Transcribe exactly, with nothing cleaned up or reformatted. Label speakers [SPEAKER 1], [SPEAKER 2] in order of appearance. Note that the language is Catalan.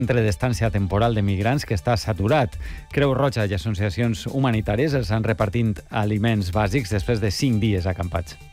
[SPEAKER 1] centre d'estància temporal de migrants que està saturat. Creu Roja i associacions humanitàries els han repartint aliments bàsics després de cinc dies acampats.